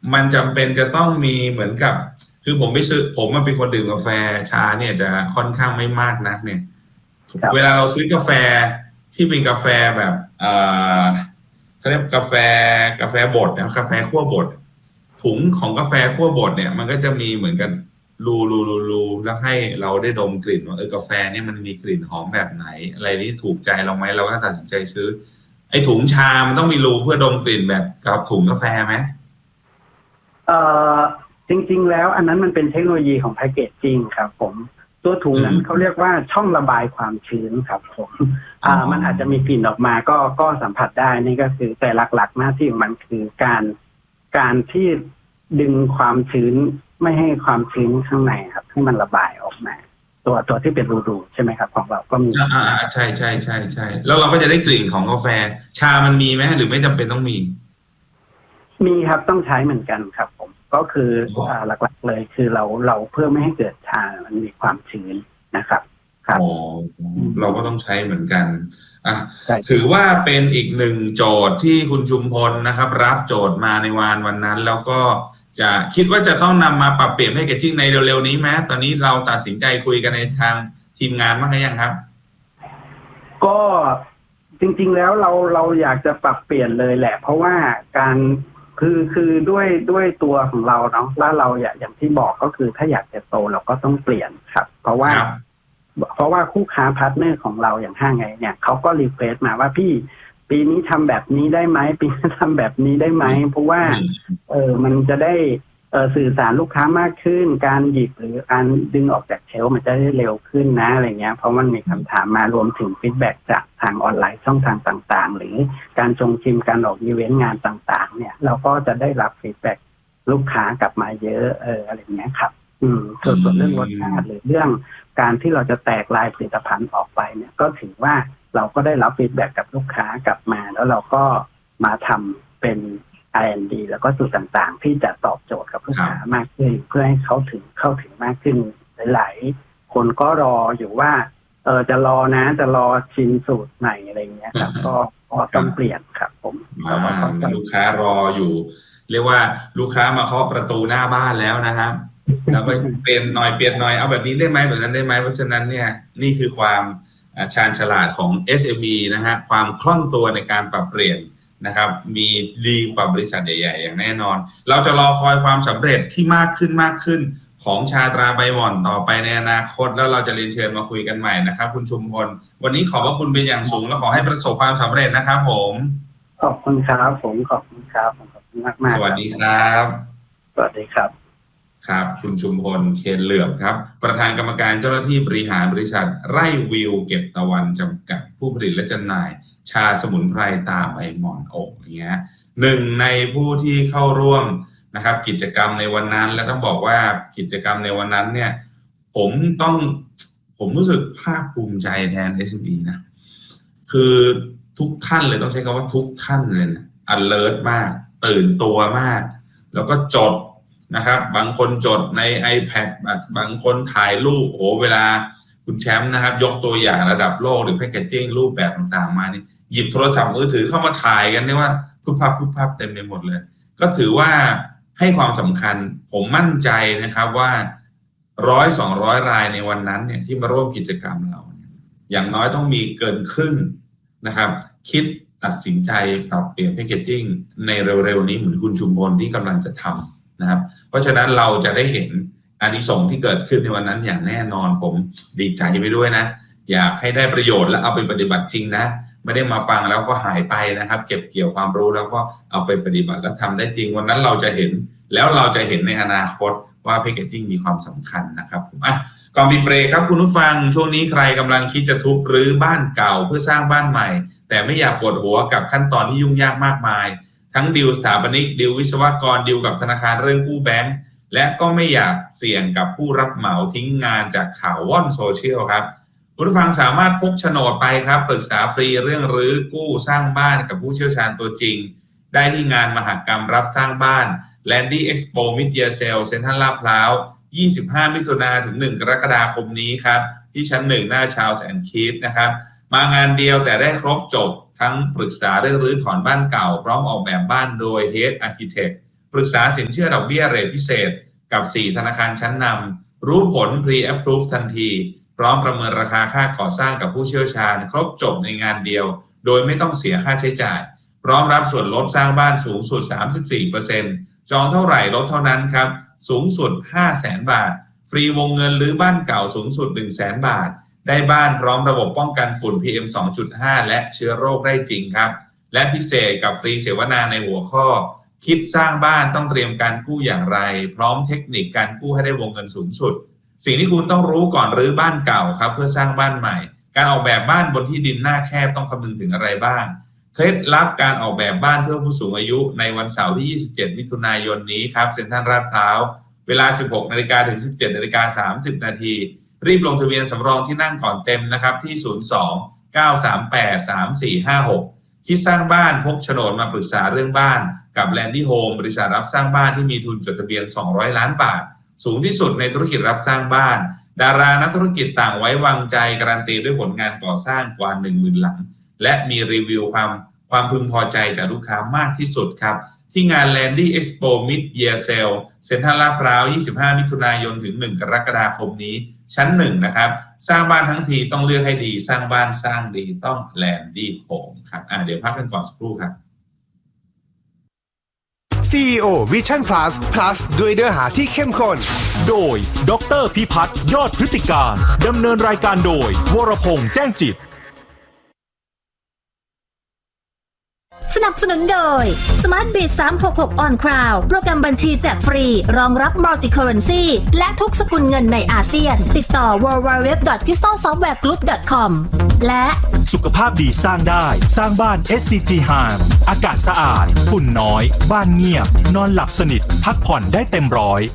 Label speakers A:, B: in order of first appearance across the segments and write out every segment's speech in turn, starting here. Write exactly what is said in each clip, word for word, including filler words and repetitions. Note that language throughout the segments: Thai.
A: มันจำเป็นจะต้องมีเหมือนกับคือผมไปซื้อผมมันเป็นคนดื่มกาแฟชาเนี่ยจะค่อนข้างไม่มากนักเนี่ยเวลาเราซื้อกาแฟที่เป็นกาแฟแบบเอ่อเขาเรียกกาแฟกาแฟบดนะกาแฟคั่วบดถุงของกาแฟคั่วบดเนี่ยมันก็จะมีเหมือนกันรูรูรูรูแล้วให้เราได้ดมกลิ่นว่าเออกาแฟเนี่ยมันมีกลิ่นหอมแบบไหนอะไรที่ถูกใจเราไหมเราก็ตัดสินใจซื้อไอ้ถุงชามันต้องมีรูเพื่อดมกลิ่นแบบกับถุงกาแฟไหม
B: เอ่อจริงๆแล้วอันนั้นมันเป็นเทคโนโลยีของแพคเกจจิ้งครับผมตัวถุงนั้นเขาเรียกว่าช่องระบายความชื้นครับผมอ่ามันอาจจะมีกลิ่นออกมาก็ก็สัมผัสได้นี่ก็คือแต่หลักๆหน้าที่ของมันคือการการที่ดึงความชื้นไม่ให้ความชื้นข้างในครับให้มันระบายออกมาตัวตัวที่เป็นรูๆใช่ไหมครับของเราก็มี
A: อ่าใช่ใช่ใช่ใช่แล้วเราก็จะได้กลิ่นของกาแฟชามันมีไหมหรือไม่จำเป็นต้องมี
B: มีครับต้องใช้เหมือนกันครับผมก็คืออ่าหลักๆเลยคือเราเราเพื่อไม่ให้เกิดชามันมีความชื้นนะครับครับ
A: อ๋อเราก็ต้องใช้เหมือนกันอ่ะถือว่าเป็นอีกหนึ่งโจทย์ที่คุณชุมพลนะครับรับโจทย์มาในวันวันนั้นแล้วก็จะคิดว่าจะต้องนำมาปรับเปลี่ยนแพคเกจจิ้งในเร็วๆนี้ไหมตอนนี้เราตัดสินใจคุยกันในทางทีมงานบ้างหรือยังครับ
B: ก็จริงๆแล้วเราเราอยากจะปรับเปลี่ยนเลยแหละเพราะว่าการคือคือด้วยด้วยตัวของเราเนาะแล้วเราอยากอย่างที่บอกก็คือถ้าอยากจะโตเราก็ต้องเปลี่ยนครับเพราะว่าเพราะว่าคู่ค้าพาร์ทเนอร์ของเราอย่างห้างไงเนี่ยเขาก็รีเควสต์มาว่าพี่ปีนี้ทำแบบนี้ได้ไหมปีนี้ทำแบบนี้ได้ไหมเพราะว่าเออมันจะได้เออสื่อสารลูกค้ามากขึ้นการหยิบหรือการดึงออกจากเชลฟ์มันจะได้เร็วขึ้นนะอะไรเงี้ยเพราะมันมีคำถามมารวมถึงฟีดแบ็กจากทางออนไลน์ช่องทางต่างๆหรือการชงชิมการออกอีเวนต์งานต่างๆเนี่ยเราก็จะได้รับฟีดแบ็กลูกค้ากลับมาเยอะเอออะไรเงี้ยครับอืมส่วนส่วนเรื่องรสชาติหรือเรื่องการที่เราจะแตกลายผลิตภัณฑ์ออกไปเนี่ยก็ถือว่าเราก็ได้รับฟีดแบ็กกับลูกค้ากลับมาแล้วเราก็มาทำเป็น อาร์ แอนด์ ดี แล้วก็สูตรต่างๆที่จะตอบโจทย์กับลูกค้ามากขึ้นเพื่อให้เขาถึงเข้าถึงมากขึ้นหลายๆคนก็รออยู่ว่าเออจะรอนะจะรอชิมสูตรใหม่อะไรเงี้ยครับก็ต้องเปลี่ยนครับผม
A: ลูกค้ารออยู่เรียกว่าลูกค้ามาเคาะประตูหน้าบ้านแล้วนะครับแล้วก็เปลี่ยนหน่อยเปลี่ยนหน่อยเอาแบบนี้ได้ไหมแบบนั้นได้ไหมเพราะฉะนั้นเนี่ยนี่คือความชาญฉลาดของ เอส เอ็ม อี นะฮะความคล่องตัวในการปรับเปลี่ยนนะครับมีดีกว่าบริษัทใหญ่ๆอย่างแน่นอนเราจะรอคอยความสำเร็จที่มากขึ้นมากขึ้นของชาตราใบหม่อนต่อไปในอนาคตแล้วเราจะเรียนเชิญมาคุยกันใหม่นะครับคุณชุมพลวันนี้ขอบพระคุณเป็นอย่างสูงและขอให้ประสบความสำเร็จนะครับผม
B: ขอบคุณครับผมขอบคุณครับขอบคุณมากมาก
A: สวัสดีครับ
B: สวัสดีครับ
A: ครับคุณชุมพลเคนเหลือบครับประธานกรรมการเจ้าหน้าที่บริหารบริษัทไร่วิวเก็บตะวันจำกัดผู้ผลิตและจำหน่ายชาสมุนไพรตาใบหม่อนโอกอย่างเงี้ยหนึ่งในผู้ที่เข้าร่วมนะครับกิจกรรมในวันนั้นและต้องบอกว่ากิจกรรมในวันนั้นเนี่ยผมต้องผมรู้สึกภาคภูมิใจแทน เอส เอ็ม อี นะคือทุกท่านเลยต้องใช้คำว่าทุกท่านเลยนะ alert มากตื่นตัวมากแล้วก็จดนะครับบางคนจดใน iPad บางคนถ่ายรูปโอ้เวลาคุณแชมป์นะครับยกตัวอย่างระดับโลกหรือแพคเกจจิ้งรูปแบบต่างๆมานี่หยิบโทรศัพท์มือถือเข้ามาถ่ายกันเรียกว่าพุบพับพุบพับเต็มไปหมดเลยก็ถือว่าให้ความสำคัญผมมั่นใจนะครับว่าร้อยสองร้อยรายในวันนั้นเนี่ยที่มาร่วมกิจกรรมเราอย่างน้อยต้องมีเกินครึ่งนะครับคิดตัดสินใจปรับเปลี่ยนแพคเกจจิ้งในเร็วๆนี้เหมือนคุณชุมพลที่กำลังจะทำนะครับเพราะฉะนั้นเราจะได้เห็นอานิสงส์ที่เกิดขึ้นในวันนั้นอย่างแน่นอนผมดีใจไปด้วยนะอยากให้ได้ประโยชน์และเอาไปปฏิบัติจริงนะไม่ได้มาฟังแล้วก็หายไปนะครับเก็บเกี่ยวความรู้แล้วก็เอาไปปฏิบัติแล้วทำได้จริงวันนั้นเราจะเห็นแล้วเราจะเห็นในอนาคตว่าแพคเกจจิ้งมีความสำคัญนะครับผมอ่ะก่อนปิดเบรกครับคุณผู้ฟังช่วงนี้ใครกำลังคิดจะทุบรื้อบ้านเก่าเพื่อสร้างบ้านใหม่แต่ไม่อยากปวดหัวกับขั้นตอนที่ยุ่งยากมากมายทั้งดีลสถาปนิกดีลวิศวกรดีลกับธนาคารเรื่องกู้แบงก์และก็ไม่อยากเสี่ยงกับผู้รับเหมาทิ้งงานจากข่าวว่อนโซเชียลครับคุณผู้ฟังสามารถพกโฉนดไปครับปรึกษาฟรีเรื่องรื้อกู้สร้างบ้านกับผู้เชี่ยวชาญตัวจริงได้ที่งานมหกรรมรับสร้างบ้าน Landy Expo Mid Year Sale เซ็นทรัลลาดพร้าวยี่สิบห้ามิถุนายนถึงหนึ่งกรกฎาคมนี้ครับที่ชั้นหนึ่งหน้าชาวแอนด์คีฟนะครับมางานเดียวแต่ได้ครบจบทั้งปรึกษาเรื่องรื้อถอนบ้านเก่าพร้อมออกแบบบ้านโดย Head Architect ปรึกษาสินเชื่อดอกเบี้ยเรทพิเศษกับสี่ธนาคารชั้นนำรู้ผล Pre-Approve ทันทีพร้อมประเมินราคาค่าก่อสร้างกับผู้เชี่ยวชาญครบจบในงานเดียวโดยไม่ต้องเสียค่าใช้จ่ายพร้อมรับส่วนลดสร้างบ้านสูงสุด สามสิบสี่เปอร์เซ็นต์ จองเท่าไหร่ลดเท่านั้นครับสูงสุด ห้าแสน บาทฟรีวงเงินรื้อบ้านเก่าสูงสุด หนึ่งแสน บาทได้บ้านพร้อมระบบป้องกันฝุ่น พี เอ็ม สองจุดห้า และเชื้อโรคได้จริงครับและพิเศษกับฟรีเสวนาในหัวข้อคิดสร้างบ้านต้องเตรียมการกู้อย่างไรพร้อมเทคนิคการกู้ให้ได้วงเงินสูงสุดสิ่งที่คุณต้องรู้ก่อนรื้อบ้านเก่าครับเพื่อสร้างบ้านใหม่การออกแบบบ้านบนที่ดินหน้าแคบต้องคำนึงถึงอะไรบ้างเคล็ดลับการออกแบบบ้านเพื่อผู้สูงอายุในวันเสาร์ที่ยี่สิบเจ็ดมิถุนายนนี้ครับเซ็นทรัลลาดพร้าวเวลา สิบหกนาฬิกา ถึง สิบเจ็ดนาฬิกาสามสิบนาทีรีบลงทะเบียนสำรองที่นั่งก่อนเต็มนะครับที่ศูนย์ สอง เก้า สาม แปด สาม สี่ ห้า หกคิดสร้างบ้านพกโฉนดมาปรึกษาเรื่องบ้านกับ Landy Home บริษัทรับสร้างบ้านที่มีทุนจดทะเบียนสองร้อยล้านบาทสูงที่สุดในธุรกิจรับสร้างบ้านดารานักธุรกิจต่างไว้วางใจการันตีด้วยผลงานก่อสร้างกว่า หนึ่งหมื่น หลังและมีรีวิวความความพึงพอใจจากลูกค้ามากที่สุดครับที่งาน Landy Expo Mid Year Sale เซ็นทรัลลาดพร้าวยี่สิบห้ามิถุนายนถึงหนึ่งกรกฎาคมนี้ชั้นหนึ่งนะครับสร้างบ้านทั้งทีต้องเลือกให้ดีสร้างบ้านสร้างดีต้อง Landy Home ครับอ่ะเดี๋ยวพักกันก่อนสักครู่ครับ
C: ซี อี โอ Vision Plus Plus ด้วยเนื้อหาที่เข้มข้น
D: โดยดร.พิพัฒน์ยอดพฤติการดำเนินรายการโดยวรพงษ์แจ้งจิต
E: สนับสนุนโดย SmartBit สามหกหก On Cloud โปรแกรมบัญชีแจกฟรีรองรับ Multi Currency และทุกสกุลเงินในอาเซียนติดต่อ ดับเบิลยู ดับเบิลยู ดับเบิลยู ดอท คริสตัลซอฟต์แวร์กรุ๊ป ดอท คอม และ
D: สุขภาพดีสร้างได้สร้างบ้าน เอส ซี จี Harm อากาศสะอาดฝุ่นน้อยบ้านเงียบนอนหลับสนิทพักผ่อนได้เต็มร้อย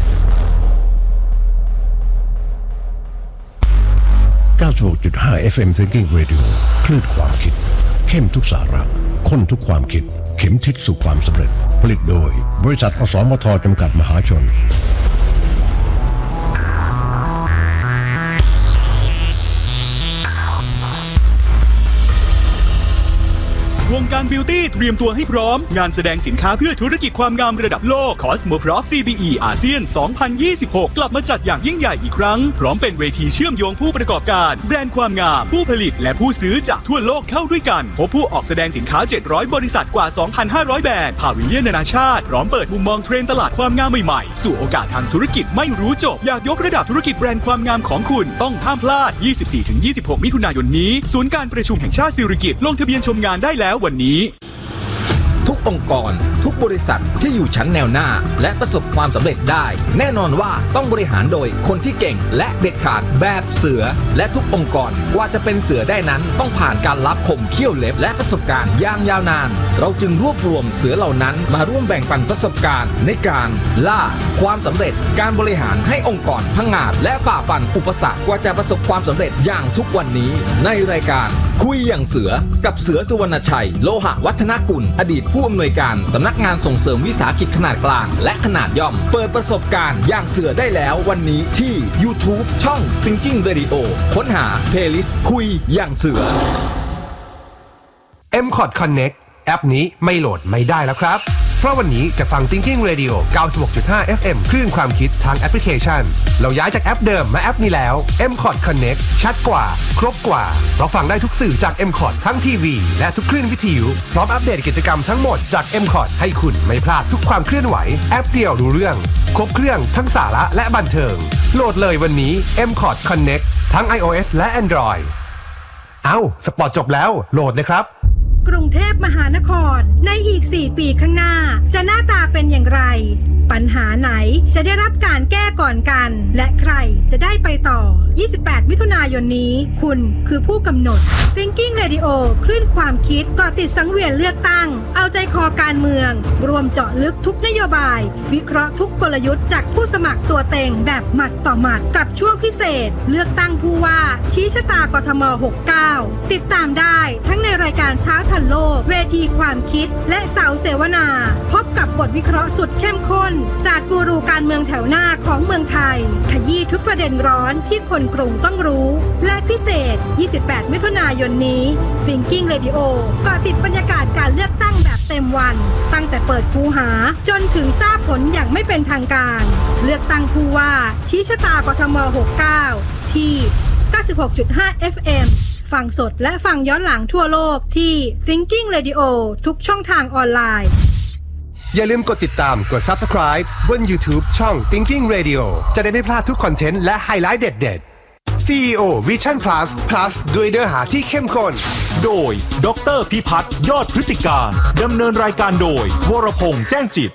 C: เก้าสิบหกจุดห้า เอฟ เอ็ม Thinking Radio คลื่นความคิดเข้มทุกสาระข้นทุกความคิดเข็มทิศสู่ความสำเร็จผลิตโดยบริษัทอสมทจำกัดมหาชน
D: วงการบิวตี้เตรียมตัวให้พร้อมงานแสดงสินค้าเพื่อธุรกิจความงามระดับโลก Cosmoprof ซี บี อี อาเซียน สองพันยี่สิบหก กลับมาจัดอย่างยิ่งใหญ่อีกครั้งพร้อมเป็นเวทีเชื่อมโยงผู้ประกอบการแบรนด์ความงามผู้ผลิตและผู้ซื้อจากทั่วโลกเข้าด้วยกันพบผู้ออกแสดงสินค้าเจ็ดร้อยบริษัทกว่า สองพันห้าร้อย แบรนด์พาวิลเลียนนานาชาติพร้อมเปิดมุมมองเทรนด์ตลาดความงามใหม่ๆสู่โอกาสทางธุรกิจไม่รู้จบอยากยกระดับธุรกิจแบรนด์ความงามของคุณต้องห้ามพลาด ยี่สิบสี่ถึงยี่สิบหก มิถุนายนนี้ศูนย์การประชุมแห่งชาติสิริกิติ์ลงทะเบียนชมงานได้แล้ววันนี้
F: ทุกองค์กรทุกบริษัทที่อยู่ชั้นแนวหน้าและประสบความสำเร็จได้แน่นอนว่าต้องบริหารโดยคนที่เก่งและเด็ดขาดแบบเสือและทุกองค์กรกว่าจะเป็นเสือได้นั้นต้องผ่านการลับคมเขี้ยวเล็บและประสบการณ์อย่างยาวนานเราจึงรวบรวมเสือเหล่านั้นมาร่วมแบ่งปันประสบการณ์ในการล่าความสำเร็จการบริหารให้องค์กรพังงาดและฝ่าฟันอุปสรรคกว่าจะประสบความสำเร็จอย่างทุกวันนี้ในรายการคุยอย่างเสือกับเสือสุวรรณชัยโลหะวัฒนกุลอดีตผู้อำนวยการสำนักงานส่งเสริมวิสาหกิจขนาดกลางและขนาดย่อมเปิดประสบการณ์อย่างเสือได้แล้ววันนี้ที่ YouTube ช่อง Thinking Radio ค้นหา Playlist คุยอย่างเสือ
C: เอ็ม คอร์ด Connect แอปนี้ไม่โหลดไม่ได้แล้วครับเพราะวันนี้จะฟัง Thinking Radio เก้าสิบหกจุดห้า เอฟ เอ็ม คลื่นความคิดทางแอปพลิเคชันเราย้ายจากแอปเดิมมาแอปนี้แล้ว เอ็ม คอร์ด Connect ชัดกว่าครบกว่าเราฟังได้ทุกสื่อจาก เอ็ม คอร์ด ทั้งทีวีและทุกคลื่นวิทยุพร้อมอัปเดตกิจกรรมทั้งหมดจาก เอ็ม คอร์ด ให้คุณไม่พลาดทุกความเคลื่อนไหวแอปเดียวรู้เรื่องครบเครื่องทั้งสาระและบันเทิงโหลดเลยวันนี้ เอ็ม คอร์ด Connect ทั้ง iOS และ Android เอ้าสปอร์ตจบแล้วโหลดเลยครับ
G: กรุงเทพมหานครในอีกสี่ปีข้างหน้าจะหน้าตาเป็นอย่างไรปัญหาไหนจะได้รับการแก้ก่อนกันและใครจะได้ไปต่อยี่สิบแปดมิถุนายนนี้คุณคือผู้กำหนด Thinking Radio คลื่นความคิดเกาะติดสังเวียนเลือกตั้งเอาใจคอการเมืองรวมเจาะลึกทุกนโยบายวิเคราะห์ทุกกลยุทธ์จากผู้สมัครตัวเต็งแบบหมัดต่อหมัดกับช่วงพิเศษเลือกตั้งผู้ว่าชี้ชะตากทมหกสิบเก้าติดตามได้ทั้งในรายการเช้าทันโลกเวทีความคิดและเสาเสวนาพบกับบทวิเคราะห์สุดเข้มข้นจากกูรูการเมืองแถวหน้าของเมืองไทยขยี้ทุกประเด็นร้อนที่คนกรุงต้องรู้และพิเศษยี่สิบแปดมิถุนายนนี้ Thinking Radio เกาะติดบรรยากาศการเลือกตั้งแบบเต็มเต็มวันตั้งแต่เปิดคูหาจนถึงทราบผลอย่างไม่เป็นทางการเลือกตั้งผู้ว่าชี้ชะตากทมหกสิบเก้าที่ เก้าสิบหกจุดห้า เอฟ เอ็ม ฟังสดและฟังย้อนหลังทั่วโลกที่ Thinking Radio ทุกช่องทางออนไลน์
C: อย่าลืมกดติดตามกด Subscribe บน YouTube ช่อง Thinking Radio จะได้ไม่พลาดทุกคอนเทนต์และไฮไลท์เด็ดๆ ซี อี โอ Vision Plus Plus ด้วยเนื้อหาที่เข้มข้น
H: โดยดร.พิพัฒน์ยอดพฤติการดำเนินรายการโดยวรพงษ์แจ้งจิต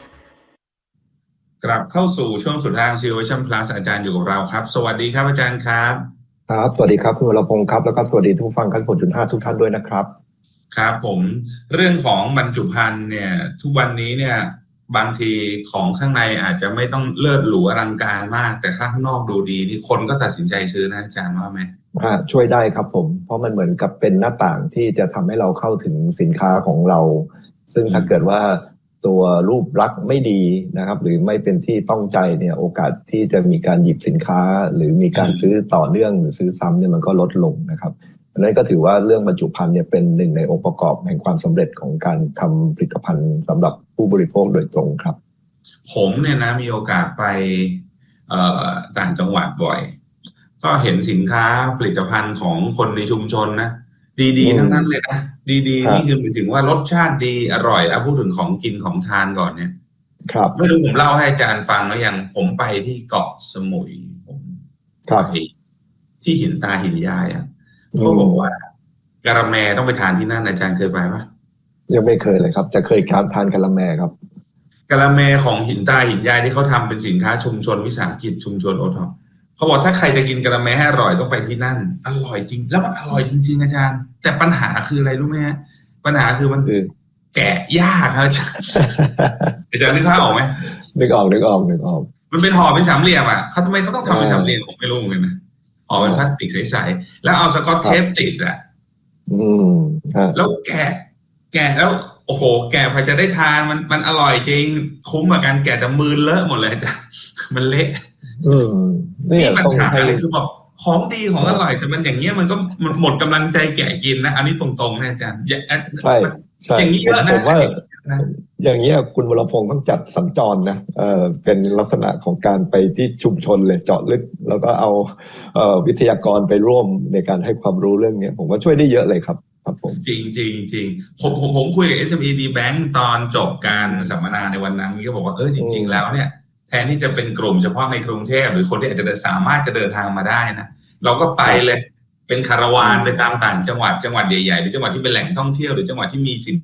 A: กลับเข้าสู่ช่วงสุดท้าย ซี อี โอ Vision Plus อาจารย์อยู่กับเราครับสวัสดีครับอาจารย์ครับ
I: ครับสวัสดีครับคุณวรพงษ์ครับแล้วก็สวัสดีทุกฟังกัน หกจุดห้า ทุกท่านด้วยนะครับ
A: ครับผมเรื่องของบรรจุภัณฑ์เนี่ยทุกวันนี้เนี่ยบางทีของข้างในอาจจะไม่ต้องเลิศหรูอลังการมากแต่ข้างนอกดูดีนี่คนก็ตัดสินใจซื้อนะอาจารย์ว่าไหม
I: อ่าช่วยได้ครับผมเพราะมันเหมือนกับเป็นหน้าต่างที่จะทำให้เราเข้าถึงสินค้าของเราซึ่งถ้าเกิดว่าตัวรูปลักษณ์ไม่ดีนะครับหรือไม่เป็นที่ต้องใจเนี่ยโอกาสที่จะมีการหยิบสินค้าหรือมีการซื้อต่อเนื่องหรือซื้อซ้ำเนี่ยมันก็ลดลงนะครับอันนั้นก็ถือว่าเรื่องบรรจุภัณฑ์เนี่ยเป็นหนึ่งในองค์ประกอบแห่งความสำเร็จของการทำผลิตภัณฑ์สำหรับผู้บริโภคโดยตรงครับ
A: ผมเนี่ยนะมีโอกาสไปเอ่อต่างจังหวัดบ่อยก็เห็นสินค้าผลิตภัณฑ์ของคนในชุมชนนะดีๆทั้งนั้นเลยนะดีๆนี่คือหมายถึงว่ารสชาติดีอร่อยแล้วพูดถึงของกินของทานก่อนเนี่ย
I: ครับ
A: ไม่รู้ผมเล่าให้อาจารย์ฟังแล้วยังผมไปที่เกาะสมุยผมไปที่หินตาหินยายอ่ะเขาบอกว่ากะละแมต้องไปทานที่นั่นอาจารย์เคยไปปะ
I: ยังไม่เคยเลยครับแต่เคยทานกะละแมครับ
A: กะละแมของหินตาหินยายที่เขาทำเป็นสินค้าชุมชนวิสาหกิจชุมชนโอท็อปเขาบอกถ้าใครจะกินกะละแมให้อร่อยต้องไปที่นั่นอร่อยจริงแล้วมันอร่อยจริงๆอาจารย์แต่ปัญหาคืออะไรรู้ไหมฮะปัญหาคือมันแกะยากครับอาจารย์อาจารย์นึกภาพออกไหม
I: นึกออกนึกออกนึกออก
A: มันเป็นห่อเป็นสามเหลี่ยมอ่ะเขาทำไมเขาต้องทำเป็นสามเหลี่ยมผมไม่รู้เหมือนกันนะห่อเป็นพลาสติกใสๆแล้วเอาสกอตเทปติดอ่ะ
I: อืม
A: แล้วแกะแกะแล้วโอ้โหแกะพอจะได้ทานมันมันอร่อยจริงคุ้มกับการแกะแต่มือเลอะหมดเลยจ้ะมันเละ
I: อืม
A: นี่ปัญหาอะไรคือแบบของดีของอร่อยแต่มันอย่างเงี้ยมันก็มันหมดกำลังใจแกะกินนะอันนี้ตรงๆนะอาจารย์
I: ใช่ใช่
A: อย่างนี้เยอะนะ
I: ผมว่าอย่างเงี้ยคุณวรพงษ์ต้องจัดสัญจรนะเอ่อเป็นลักษณะของการไปที่ชุมชนเลยเจาะลึกแล้วก็เอาเอ่อวิทยากรไปร่วมในการให้ความรู้เรื่องนี้ผมว่าช่วยได้เยอะเลยครับครับผม
A: จริงจริงจริงผมผมผมคุยกับ เอส เอ็ม อี ดี Bank ตอนจบการสัมมนาในวันนั้นก็บอกว่าเออจริงๆแล้วเนี่ยแทนที่จะเป็นกลุ่มเฉพาะในกรุงเทพหรือคนที่อาจจะสามารถจะเดินทางมาได้นะเราก็ไปเลยเป็นคาราวานไปตามต่างจังหวัดจังหวัดใหญ่ๆหรือจังหวัดที่เป็นแหล่งท่องเที่ยวหรือจังหวัดที่มีสิ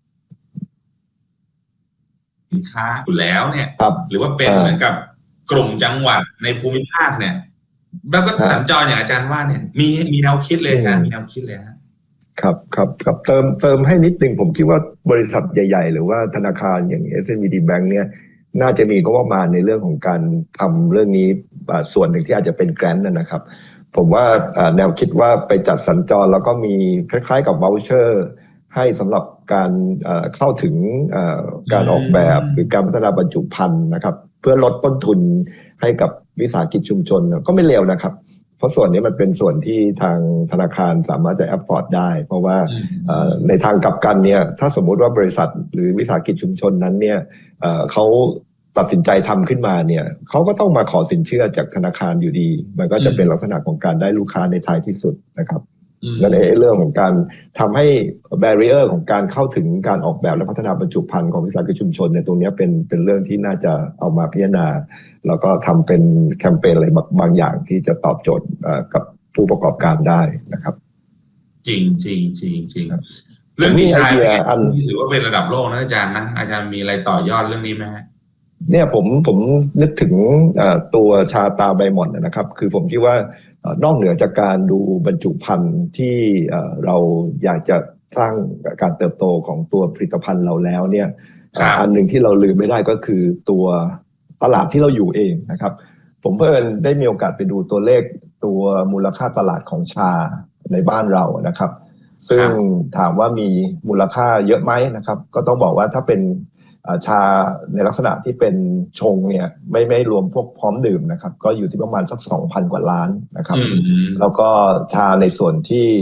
A: นค้าอยู่แล้วเนี่ยหรือว่าเป็นเหมือนกับกลุ่มจังหวัดในภูมิภาคเนี่ยแล้วก็สัญจรอย่างอาจารย์ว่าเนี่ยมีมีแนวคิดเลยอาจารย์มีแนวคิดเลย
I: ครับครับครับเติมเติมให้นิดนึงผมคิดว่าบริษัทใหญ่ๆหรือว่าธนาคารอย่าง เอส เอ็ม อี ดี Bank เนี่ยน่าจะมีงบประมาณในเรื่องของการทำเรื่องนี้ส่วนหนึ่งที่อาจจะเป็นแกรนต์นะครับผมว่าแนวคิดว่าไปจัดสัญจรแล้วก็มีคล้ายๆกับวอลเชอร์ให้สำหรับการเข้าถึงการออกแบบหรือการพัฒนาบรรจุภัณฑ์นะครับเพื่อลดต้นทุนให้กับวิสาหกิจชุมชนก็ไม่เลวนะครับเพราะส่วนนี้มันเป็นส่วนที่ทางธนาคารสามารถจะแอฟฟอร์ดได้เพราะว่าในทางกลับกันเนี่ยถ้าสมมุติว่าบริษัทหรือวิสาหกิจชุมชนนั้นเนี่ยเขาตัดสินใจทำขึ้นมาเนี่ยเขาก็ต้องมาขอสินเชื่อจากธนาคารอยู่ดีมันก็จะเป็นลักษณะของการได้ลูกค้าในท้ายที่สุดนะครับและในเรื่องของการทำให้แบรีเออร์ของการเข้าถึงการออกแบบและพัฒนาบรรจุภัณฑ์ของวิสาหกิจชุมชนเนี่ยตรงนี้เป็นเป็นเรื่องที่น่าจะเอามาพิจารณาแล้วก็ทำเป็นแคมเปญอะไรบางอย่างที่จะตอบโจทย์กับผู้ประกอบการได้นะครับ
A: จริงจริงจริงจริงเรื่องนี้ไอเดียอันถือว่าเป็นระดับโลกนะอาจารย์นะอาจารย์มีอะไรต่อยอดเรื่องนี้ไหม
I: เนี่ยผมผมนึกถึงตัวชาตาใบหม่อนนะครับคือผมคิดว่านอกเหนือจากการดูบรรจุภัณฑ์ที่เราอยากจะสร้างการเติบโตของตัวผลิตภัณฑ์เราแล้วเนี่ยอันหนึ่งที่เราลืมไม่ได้ก็คือตัวตลาดที่เราอยู่เองนะครับผมเพิ่งได้มีโอกาสไปดูตัวเลขตัวมูลค่าตลาดของชาในบ้านเรานะครับซึ่งถามว่ามีมูลค่าเยอะไหมนะครับก็ต้องบอกว่าถ้าเป็นชาในลักษณะที่เป็นชงเนี่ยไม่ไม่รวมพวกพร้อมดื่มนะครับก็อยู่ที่ประมาณสัก สองพัน กว่าล้านนะครับแล้วก็ชาในส่วนที่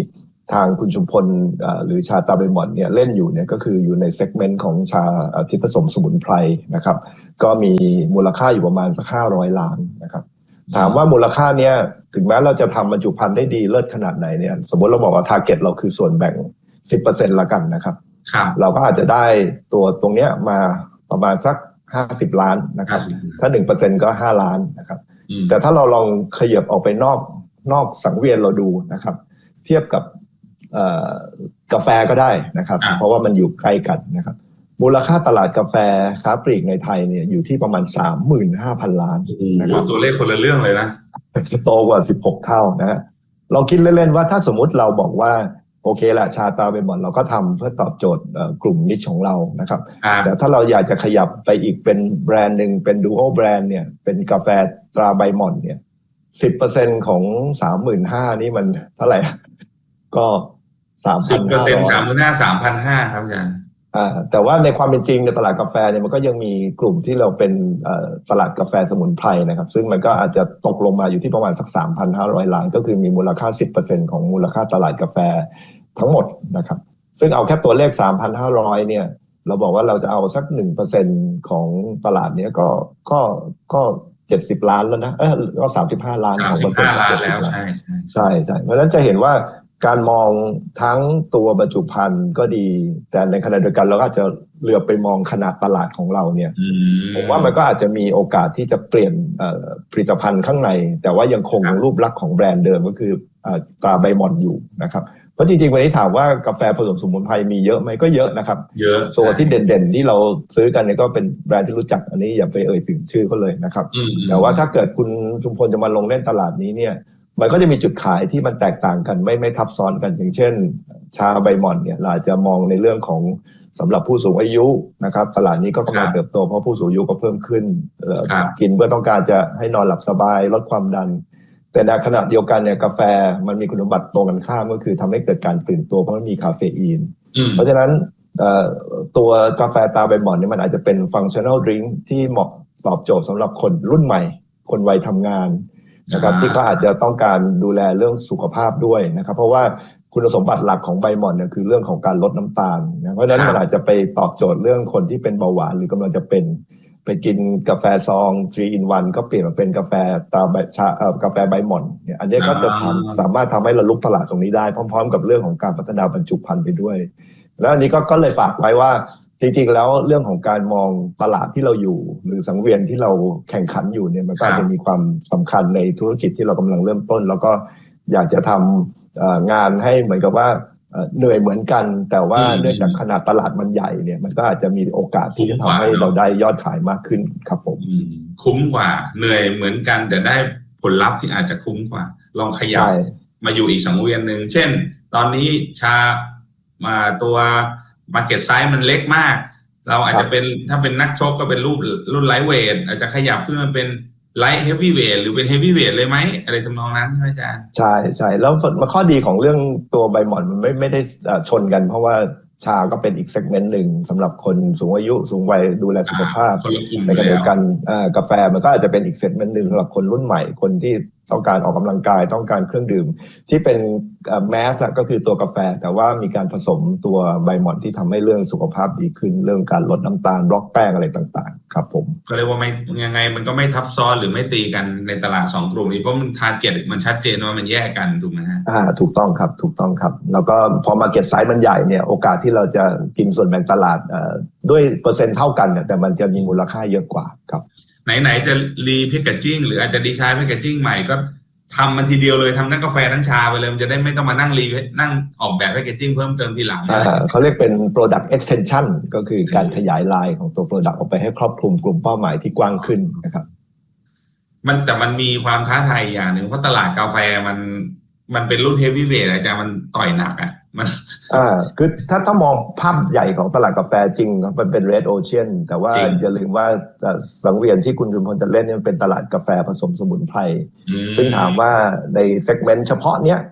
I: ทางคุณชุมพลหรือชาตาใบหม่อนเนี่ยเล่นอยู่เนี่ยก็คืออยู่ในเซกเมนต์ของชาที่ผสมสมุนไพรนะครับก็มีมูลค่าอยู่ประมาณสักห้าร้อยล้านนะครับถามว่ามูลค่าเนี้ยถึงแม้เราจะทำบรรจุภัณฑ์ได้ดีเลิศขนาดไหนเนี่ยสมมติเราบอกว่าทาร์เก็ตเราคือส่วนแบ่ง สิบเปอร์เซ็นต์ ละกันนะครับเราก็อาจจะได้ตัวตรงเนี้ยมาประมาณสักห้าสิบล้านนะครับถ้า หนึ่งเปอร์เซ็นต์ ก็ห้าล้านนะครับแต่ถ้าเราลองขยับออกไปนอกนอกสังเวียนเราดูนะครับเทียบกับกาแฟก็ได้นะครับเพราะว่ามันอยู่ใกล้กันนะครับมูลค่าตลาดกาแฟค้าปลีกในไทยเนี่ยอยู่ที่ประมาณ สามหมื่นห้าพัน ล้านนะครับ
A: ตัวเลขคนละเรื่องเลยนะ
I: โตกว่าสิบหกเท่านะฮะลองคิดเล่นๆว่าถ้าสมมุติเราบอกว่าโอเคแหละชาตาใบหม่อนเราก็ทำเพื่อตอบโจทย์กลุ่มนิชของเรานะครับแต่ถ้าเราอยากจะขยับไปอีกเป็นแบรนด์หนึ่งเป็นดูโอแบรนด์เนี่ยเป็นกาแฟตราใบหม่อนเนี่ย สิบเปอร์เซ็นต์ ของ สามหมื่นห้าพัน นี่มันเท่าไหร่ก็สามพันห้าร้อย
A: สิบเปอร์เซ็นต์ สามหมื่นห้าพัน สามพันห้าร้อยครับอาจารย์
I: อ่าแต่ว่าในความเป็นจริงในตลาดกาแฟเนี่ยมันก็ยังมีกลุ่มที่เราเป็นตลาดกาแฟสมุนไพรนะครับซึ่งมันก็อาจจะตกลงมาอยู่ที่ประมาณสัก สามพันห้าร้อย ล้านก็คือมีมูลค่า สิบเปอร์เซ็นต์ ของมูลค่าตลาดกาแฟทั้งหมดนะครับซึ่งเอาแค่ตัวเลข สามพันห้าร้อย เนี่ยเราบอกว่าเราจะเอาสัก หนึ่งเปอร์เซ็นต์ ของตลาดเนี้ยก็ก็ก็เจ็ดสิบล้านแล้วนะเออก็สามสิบห้าล้าน
A: สองเปอร์เซ็นต์ ล้านแล้วใช่
I: ใช่ใช่เพราะฉะนั้นจะเห็นว่าการมองทั้งตัวบรรจุภัณฑ์ก็ดีแต่ในขณะเดียวกันเราก็อาจจะเหลือบไปมองขนาดตลาดของเราเนี่ยผมว่ามันก็อาจจะมีโอกาสที่จะเปลี่ยนผลิตภัณฑ์ข้างในแต่ว่ายังคงรูปลักษณ์ของแบรนด์เดิมก็คือตราใบหม่อนอยู่นะครับเพราะจริงๆวันนี้ถามว่ากาแฟผสมสมุนไพรมีเยอะไหมก็เยอะนะครับ
A: เยอะ
I: ตัวที่เด่นๆที่เราซื้อกันเนี่ยก็เป็นแบรนด์ที่รู้จักอันนี้อย่าไปเอ่ยถึงชื่อเขาเลยนะครับแต่ว่าถ้าเกิดคุณชุมพลจะมาลงเล่นตลาดนี้เนี่ยมันก็จะมีจุดขายที่มันแตกต่างกันไม่ไม่ทับซ้อนกันอย่างเช่นชาใบหม่อนเนี่ยเราจะมองในเรื่องของสำหรับผู้สูงอายุนะครับตลาดนี้ก็กำลังเติบโตเพราะผู้สูงอายุก็เพิ่มขึ้นกินเพื่อต้องการจะให้นอนหลับสบายลดความดันแต่ในขณะเดียวกันเนี่ยกาแฟมันมีคุณสมบัติตรงกันข้ามก็คือทำให้เกิดการตื่นตัวเพราะมันมีคาเฟอีนเพราะฉะนั้นตัวกาแฟตราใบหม่อนนี่มันอาจจะเป็นฟังชั่นแนลดริงก์ที่เหมาะตอบโจทย์สำหรับคนรุ่นใหม่คนวัยทำงานนะครับที่เขาอาจจะต้องการดูแลเรื่องสุขภาพด้วยนะครับเพราะว่าคุณสมบัติหลักของใบหม่อนเนี่ยคือเรื่องของการลดน้ำตาลนะเพราะฉะนั้นมันอาจจะไปตอบโจทย์เรื่องคนที่เป็นเบาหวานหรือกำลังจะเป็นไปกินกาแฟซอง ทรี อิน วัน ก็เปลี่ยนมาเป็นกาแฟตาใบชาเอ่อกาแฟใบหม่อนเนี่ยอันนี้ก็จะสามารถทำให้เราลุกตลาดตรงนี้ได้พร้อมๆกับเรื่องของการพัฒนาบรรจุภัณฑ์ไปด้วยแล้วอันนี้ก็ก็เลยฝากไว้ว่าจริงๆแล้วเรื่องของการมองตลาดที่เราอยู่หรือสังเวียนที่เราแข่งขันอยู่เนี่ยมันก็จะมีความสำคัญในธุรกิจที่เรากำลังเริ่มต้นแล้วก็อยากจะทำงานให้เหมือนกับว่าเหนื่อยเหมือนกันแต่ว่าเนื่องจากขนาดตลาดมันใหญ่เนี่ยมันก็อาจจะมีโอกาสที่จะทำให้เราได้ยอดขายมากขึ้นครับผม
A: คุ้มกว่าเหนื่อยเหมือนกันแต่ได้ผลลัพธ์ที่อาจจะคุ้มกว่าลองขยับมาอยู่อีกสังเวียนหนึ่งเช่นตอนนี้ชามาตัวmarket size มันเล็กมากเราอาจจะเป็นถ้าเป็นนักชกก็เป็นรูปรุ่นไลท์เวทอาจจะขยับขึ้นมาเป็นไลท์เฮฟวี่เวทหรือเป็นเฮฟวี่เวทเลยไหมอะไรทำนองนั้นอาจารย์
I: ใช่ใช่แล้วข้อดีของเรื่องตัวใบหม่อนมันไม่ไม่ได้ชนกันเพราะว่าชาก็เป็นอีกเซกเมนต์หนึ่งสำหรับคนสูงอายุสูงวัยดูแลสุขภาพในขณะเดียวกันกาแฟมันก็อาจจะเป็นอีกเซกเมนต์หนึ่งสำหรับคนรุ่นใหม่คนที่ต้องการออกกำลังกายต้องการเครื่องดื่มที่เป็นแมสก็คือตัวกาแฟแต่ว่ามีการผสมตัวใบหม่อนที่ทำให้เรื่องสุขภาพดีขึ้นเรื่องการลดน้ำตาลบล็อกแป้งอะไรต่างๆครับผม
A: ก็เรียกว่าไม่ยังไงมันก็ไม่ทับซ้อนหรือไม่ตีกันในตลาดสองกลุ่มนี้เพราะมันทาร์เก็ตมันชัดเจนว่ามันแยกกันถูกไหมฮะ
I: อ่าถูกต้องครับถูกต้องครับแล้วก็พอมาเก็ตไซส์มันใหญ่เนี่ยโอกาสที่เราจะกินส่วนแบ่งตลาดด้วยเปอร์เซ็นต์เท่ากันเนี่ยแต่มันจะมีมูลค่าเยอะกว่าครับ
A: ไหนๆจะรีแพคเกจจิ้งหรืออาจจะดีไซน์แพคเกจจิ้งใหม่ก็ทำมันทีเดียวเลยทำทั้งกาแฟทั้งชาไปเลยมันจะได้ไม่ต้องมานั่งรีนั่งออกแบบแพคเกจจิ้งเพิ่มเติมทีหลัง
I: เขาเรียกเป็น product extension ก็คือการขยายลายของตัว product ออกไปให้ครอบคลุมกลุ่มเป้าหมายที่กว้างขึ้นนะครับ
A: มันแต่มันมีความท้าทายอย่างหนึ่งเพราะตลาดกาแฟมันมันเป็นรุ่นเฮฟวี่เวทอาจารย์มันต่อยหนักอ่ะมัน
I: อ่าคือถ้าถ้ามองภาพใหญ่ของตลาดกาแฟจริงมันเป็น Red Ocean แต่ว่าอย่าลืมว่าสังเวียนที่คุณชุมพลจะเล่นเนี่ยเป็นตลาดกาแฟผสมสมุนไพรซึ่งถามว่าในเซกเมนต์เฉพาะเนี้ย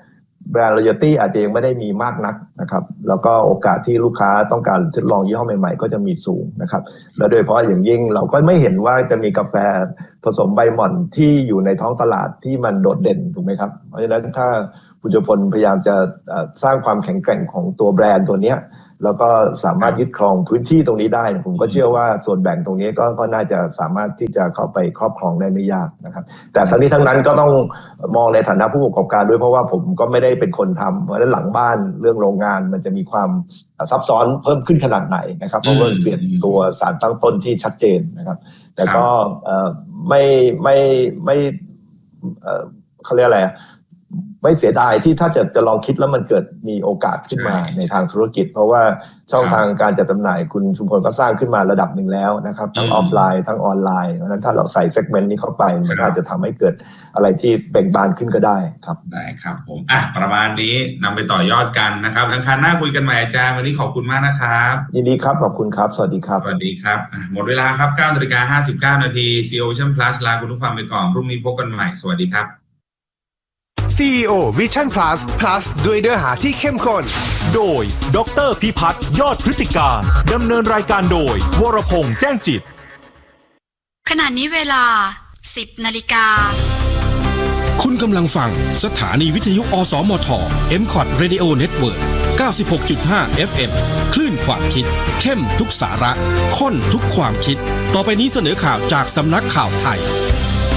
I: แบรนด์ loyalty อาจจะยังไม่ได้มีมากนักนะครับแล้วก็โอกาสที่ลูกค้าต้องการทดลองยี่ห้อใหม่ๆก็จะมีสูงนะครับแล้วโดยเฉพาะอย่างยิ่งเราก็ไม่เห็นว่าจะมีกาแฟผสมใบหม่อนที่อยู่ในท้องตลาดที่มันโดดเด่นถูกไหมครับเพราะฉะนั้นถ้าคุณจุพลพยายามจะสร้างความแข็งแกร่งของตัวแบรนด์ตัวนี้แล้วก็สามารถยึดครองพื้นที่ตรงนี้ได้ผมก็เชื่อว่าส่วนแบ่งตรงนี้ก็ก็น่าจะสามารถที่จะเข้าไปครอบครองได้ไม่ยากนะครับแต่ทั้งนี้ทั้งนั้นก็ต้องมองในฐานะผู้ประกอบการด้วยเพราะว่าผมก็ไม่ได้เป็นคนทำเพราะฉะนั้นหลังบ้านเรื่องโรงงานมันจะมีความซับซ้อนเพิ่มขึ้นขนาดไหนนะครับเพราะว่าเปลี่ยนตัวสารตั้งต้นที่ชัดเจนนะครับแต่ก็ไม่ไม่ไม่เขาเรียกอะไรไม่เสียดายที่ถ้าจะจะลองคิดแล้วมันเกิดมีโอกาสขึ้นมาในทางธุรกิจเพราะว่าช่องทางการจัดจำหน่ายคุณชุมพลก็สร้างขึ้นมาระดับหนึ่งแล้วนะครับทั้งออฟไลน์ทั้งออนไลน์เพราะฉะนั้นถ้าเราใส่เซกเมนต์นี้เข้าไปมันอาจจะทำให้เกิดอะไรที่เบ่งบานขึ้นก็ได้ครับ
A: ได้ครับผมอ่ะประมาณนี้นำไปต่อยอดกันนะครับอังคารหน้าคุยกันใหม่อาจารย์วันนี้ขอบคุณมากนะครับ
I: ยินดีครับขอบคุณครับสวัสดีครับ
A: สวัสดีครับหมดเวลาครับ เก้านาฬิกาห้าสิบเก้านาที ซี อี โอ Vision Plus ลาคุณผู้ฟังไปก่อนพรุ่งนี้พบกันใหม่สวัสดีครับ
C: ซี อี โอ Vision Plus Plus ด้วยเนื้อหาที่เข้มข้น
H: โดยดร.พิพัฒน์ยอดพฤติการดำเนินรายการโดยวรพงษ์แจ้งจิต
J: ขณะนี้เวลา สิบนาฬิกา
K: คุณกำลังฟังสถานีวิทยุอสมท เอ็ม คอท Radio Network เก้าสิบหกจุดห้า เอฟ เอ็ม คลื่นความคิดเข้มทุกสาระข้นทุกความคิดต่อไปนี้เสนอข่าวจากสำนักข่าวไทย